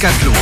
Decathlon.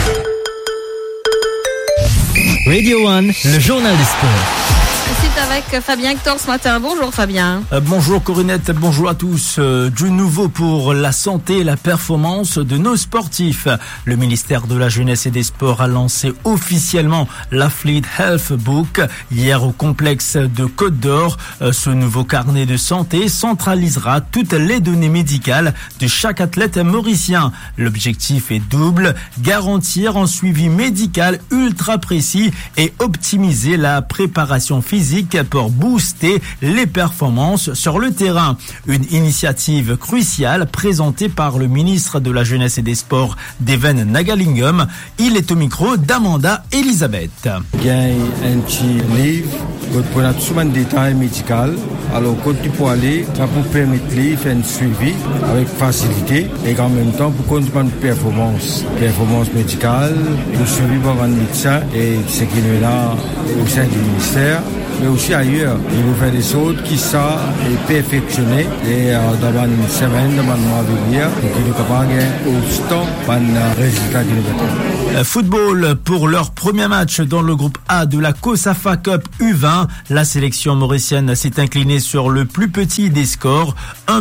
Radio One, le journal des sports. C'est avec Fabien Hector ce matin. Bonjour Fabien. Bonjour Corinette, bonjour à tous. Du nouveau pour la santé et la performance de nos sportifs. Le ministère de la Jeunesse et des Sports a lancé officiellement l'Athlete Health Book hier au complexe de Côte d'Or. Ce nouveau carnet de santé centralisera toutes les données médicales de chaque athlète mauricien. L'objectif est double, garantir un suivi médical ultra précis et optimiser la préparation physique pour booster les performances sur le terrain. Une initiative cruciale présentée par le ministre de la Jeunesse et des Sports, Devin Nagalingam. Il est au micro d'Amanda Elisabeth. Il y a un petit livre pour la souvent de détails médicaux. Alors, quand tu peux aller, ça peut permettre de faire un suivi avec facilité et en même temps pour qu'on ait une performance médicale, le suivi par un médecin et ce qui est là au sein du ministère. Mais aussi ailleurs, il faut faire des choses qui sont perfectionnées et dans une semaine, dans un mois à venir, et qui nous capable au temps un résultat qui nous attend. Football pour leur premier match dans le groupe A de la COSAFA Cup U20. La sélection mauricienne s'est inclinée sur le plus petit des scores,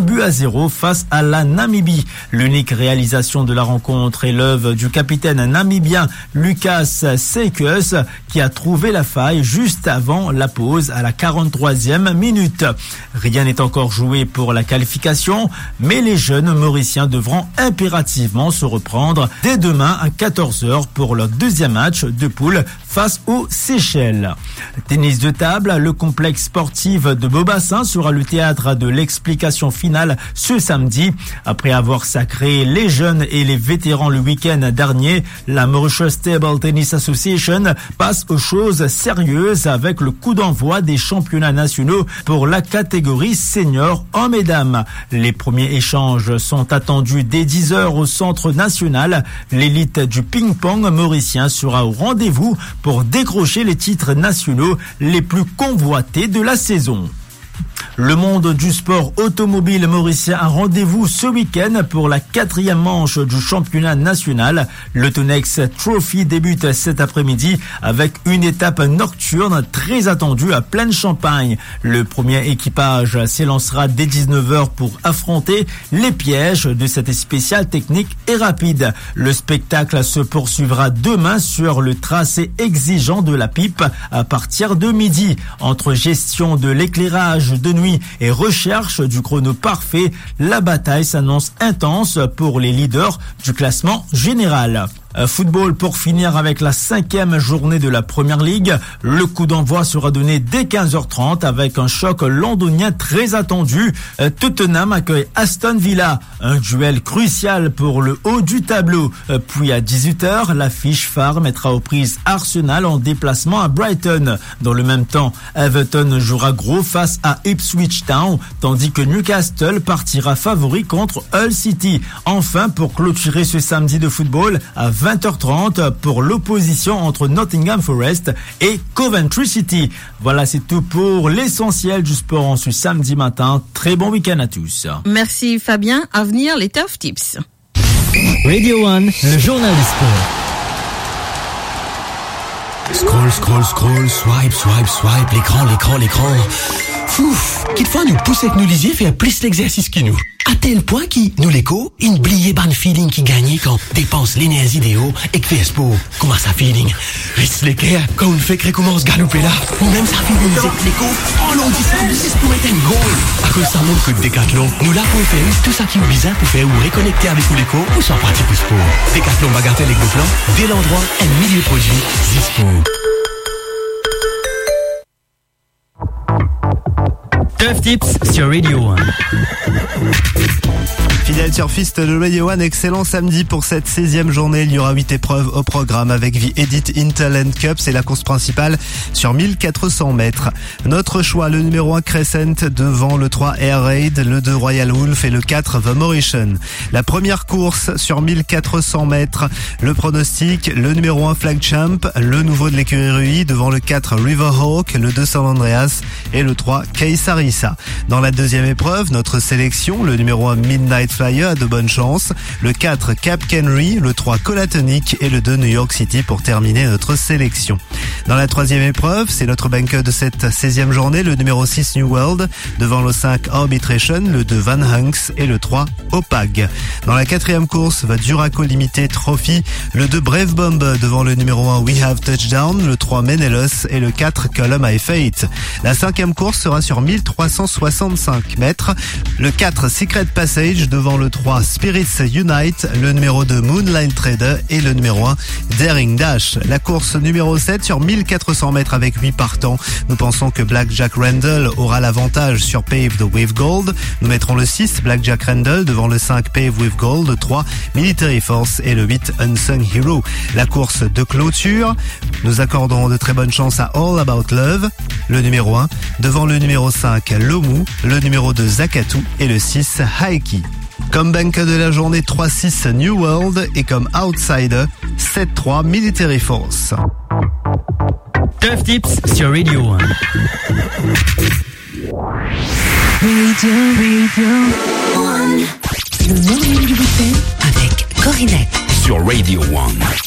1-0 face à la Namibie. L'unique réalisation de la rencontre est l'œuvre du capitaine namibien Lucas Sekus qui a trouvé la faille juste avant la pause à la 43e minute. Rien n'est encore joué pour la qualification, mais les jeunes mauriciens devront impérativement se reprendre dès demain à 14h pour leur deuxième match de poule face aux Seychelles. Tennis de table, le complexe sportif de Beaubassin sera le théâtre de l'explication finale ce samedi. Après avoir sacré les jeunes et les vétérans le week-end dernier, la Mauritius Table Tennis Association passe aux choses sérieuses avec le coup d'envoi des championnats nationaux pour la catégorie senior hommes et dames. Les premiers échanges sont attendus dès 10h au centre national. L'élite du ping-pong mauricien sera au rendez-vous pour décrocher les titres nationaux les plus convoités de la saison. Le monde du sport automobile mauricien a rendez-vous ce week-end pour la 4e manche du championnat national. Le Tonex Trophy débute cet après-midi avec une étape nocturne très attendue à pleine Champagne. Le premier équipage s'élancera dès 19h pour affronter les pièges de cette spéciale technique et rapide. Le spectacle se poursuivra demain sur le tracé exigeant de la pipe à partir de midi. Entre gestion de l'éclairage de nuit et recherche du chrono parfait, la bataille s'annonce intense pour les leaders du classement général. Football pour finir avec la 5e journée de la Première Ligue. Le coup d'envoi sera donné dès 15h30 avec un choc londonien très attendu. Tottenham accueille Aston Villa, un duel crucial pour le haut du tableau. Puis à 18h, l'affiche phare mettra aux prises Arsenal en déplacement à Brighton. Dans le même temps, Everton jouera gros face à Ipswich Town, tandis que Newcastle partira favori contre Hull City. Enfin, pour clôturer ce samedi de football, à 20h30 pour l'opposition entre Nottingham Forest et Coventry City. Voilà, c'est tout pour l'essentiel du sport en ce samedi matin. Très bon week-end à tous. Merci Fabien. À venir, les Tough Tips. Radio One, le journal des sports. Scroll, swipe, l'écran. Fouf, qu'il faut nous pousser avec nous lisier faire plus l'exercice que nous. À tel point qui, nous l'écho, une bliée ban feeling qui gagne quand dépense l'énergie d'Eo et que fait sport. Comment ça feeling? Reste l'équerre quand on fait que commence galoper là. Ou même ça feeling avec l'écho. Oh l'on dit ça, c'est pour être un goal. À cause ça montre que Decathlon, nous là pour faire tout ça qui est bizarre pour faire ou réconnecter avec l'écho ou sans partir pour sport. Decathlon bagatelle avec vos plans, dès l'endroit, un milieu produit, Zispo. Tough Tips sur Radio One. Fidèle surfiste de Radio One, excellent samedi pour cette 16e journée. Il y aura 8 épreuves au programme avec The Edit Interland Cup. C'est la course principale sur 1400 mètres. Notre choix, le numéro 1 Crescent devant le 3 Air Raid, le 2 Royal Wolf et le 4 The Mauritian. La première course sur 1400 mètres. Le pronostic, le numéro 1 Flag Champ, le nouveau de l'écurie Rui devant le 4 Riverhawk, le 2 San Andreas et le 3 Keisarissa. Dans la deuxième épreuve, notre sélection, le numéro 1 Midnight Flyer a de bonnes chances. Le 4, Cap Henry, le 3, Colatonic et le 2, New York City pour terminer notre sélection. Dans la troisième épreuve, c'est notre banqueur de cette 16e journée, le numéro 6, New World, devant le 5, Arbitration, le 2, Van Hunks et le 3, Opag. Dans la quatrième course, va Duraco Limited Trophy, le 2, Brave Bomb devant le numéro 1, We Have Touchdown, le 3, Menelaus et le 4, Column I Fate. La cinquième course sera sur 1365 mètres. Le 4, Secret Passage devant le 3, Spirits Unite, le numéro 2, Moonlight Trader et le numéro 1, Daring Dash. La course numéro 7 sur 1400 mètres avec 8 partants. Nous pensons que Blackjack Randall aura l'avantage sur Paved with Gold. Nous mettrons le 6, Blackjack Randall devant le 5, Paved with Gold, le 3, Military Force et le 8, Unsung Hero. La course de clôture, nous accordons de très bonnes chances à All About Love, le numéro 1, devant le numéro 5, Lomu, le numéro 2, Zakatu et le 6, Haiki. Comme bank de la journée, 3-6 New World et comme outsider, 7-3 Military Force. Tough Tips sur Radio 1. Radio 1. Le morning du week-end avec Corinette. Sur Radio 1.